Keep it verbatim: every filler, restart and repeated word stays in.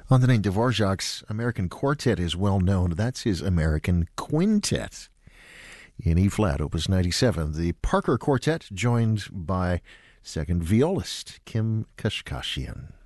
Antonin Dvorak's American Quartet is well known. That's his American Quintet in E flat, Opus ninety-seven. The Parker Quartet, joined by second violist Kim Kashkashian.